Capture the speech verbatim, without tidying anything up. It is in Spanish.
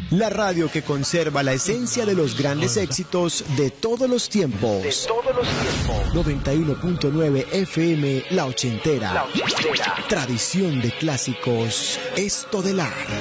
La radio que conserva la esencia de los grandes éxitos de todos los tiempos. De todos los tiempos. noventa y uno punto nueve F M, La Ochentera. La Ochentera. Tradición de clásicos, Estodelar.